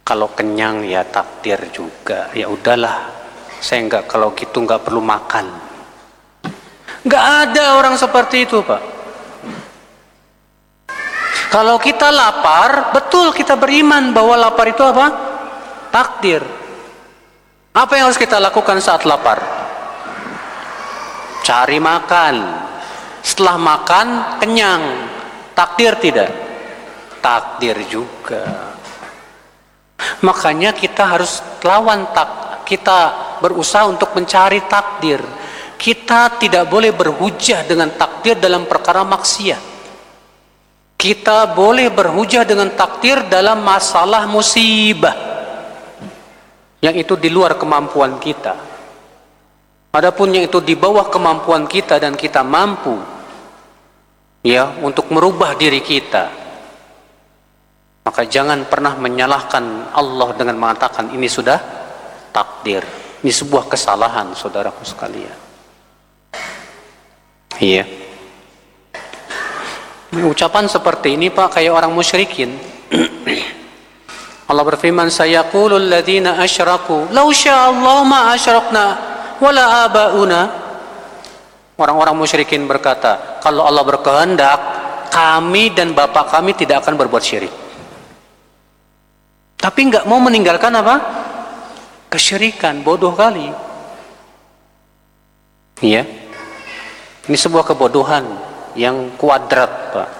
Kalau kenyang ya takdir juga. Ya udahlah, saya kalau gitu nggak perlu makan. Nggak ada orang seperti itu, Pak. Kalau kita lapar, betul kita beriman bahwa lapar itu apa? Takdir. Apa yang harus kita lakukan saat lapar? Cari makan. Setelah makan, kenyang. Takdir tidak? Takdir juga. Makanya kita harus lawan kita berusaha untuk mencari takdir. Kita tidak boleh berhujah dengan takdir dalam perkara maksiat. Kita boleh berhujah dengan takdir dalam masalah musibah yang itu di luar kemampuan kita. Adapun yang itu di bawah kemampuan kita dan kita mampu ya untuk merubah diri kita, maka jangan pernah menyalahkan Allah dengan mengatakan ini sudah takdir. Ini sebuah kesalahan, saudaraku sekalian. Iya. Ucapan seperti ini, Pak, kayak orang musyrikin. Allah berfirman, sayaqulul ladzina asyraku law sya'allahu ma asyrakna wala abauna. Orang-orang musyrikin berkata, kalau Allah berkehendak, kami dan bapak kami tidak akan berbuat syirik. Tapi enggak mau meninggalkan apa? Kesyirikan. Bodoh kali. Iya. Ini sebuah kebodohan yang kuadrat, Pak.